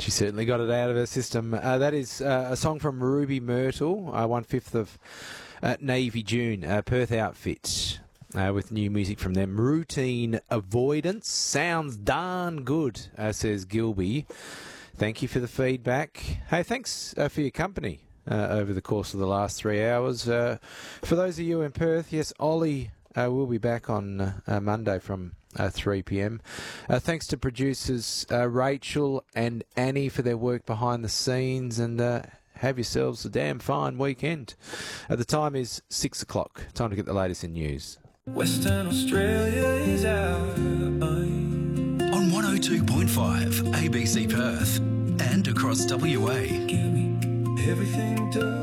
She certainly got it out of her system. That is a song from Ruby Myrtle, 1/5 of Navy June, Perth outfit, with new music from them. Routine Avoidance. Sounds darn good, says Gilby. Thank you for the feedback. Hey, thanks for your company over the course of the last 3 hours. For those of you in Perth, yes, Ollie will be back on Monday from 3 p.m. Thanks to producers Rachel and Annie for their work behind the scenes, and have yourselves a damn fine weekend. The time is 6 o'clock. Time to get the latest in news. Western Australia is out on 102.5 ABC Perth and across WA. Give me everything to